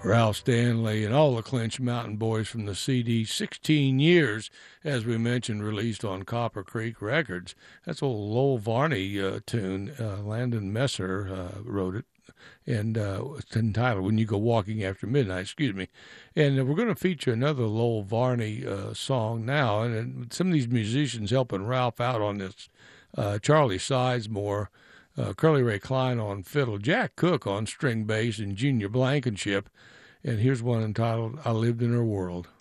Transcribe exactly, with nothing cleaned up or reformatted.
Ralph Stanley and all the Clinch Mountain Boys from the C D sixteen years, as we mentioned, released on Copper Creek Records. That's old Lowell Varney uh, tune. Uh, Landon Messer uh, wrote it, and uh, it's entitled When You Go Walking After Midnight, excuse me. And uh, we're going to feature another Lowell Varney uh, song now, and, and some of these musicians helping Ralph out on this. Uh, Charlie Sizemore, uh, Curly Ray Klein on fiddle, Jack Cook on string bass, and Junior Blankenship. And here's one entitled I Lived in Her World.